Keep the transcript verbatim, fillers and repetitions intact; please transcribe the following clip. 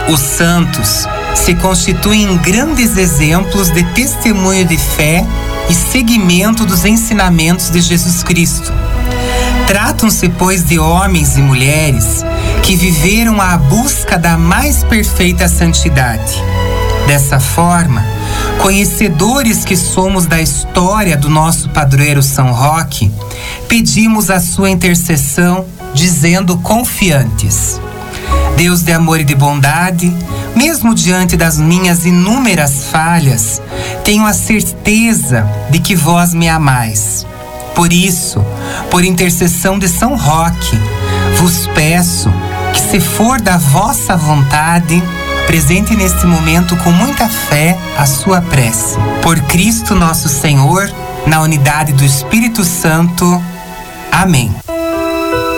Os santos se constituem em grandes exemplos de testemunho de fé e seguimento dos ensinamentos de Jesus Cristo. Tratam-se, pois, de homens e mulheres que viveram à busca da mais perfeita santidade. Dessa forma, conhecedores que somos da história do nosso padroeiro São Roque, pedimos a sua intercessão, dizendo confiantes: Deus de amor e de bondade, mesmo diante das minhas inúmeras falhas, tenho a certeza de que vós me amais. Por isso, por intercessão de São Roque, vos peço que, se for da vossa vontade, presente neste momento com muita fé a sua prece. Por Cristo nosso Senhor, na unidade do Espírito Santo. Amém.